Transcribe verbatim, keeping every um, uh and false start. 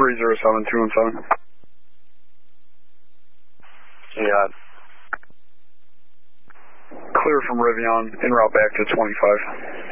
three zero seven two one seven. Yeah. Clear from Rivian, en route back to twenty-five.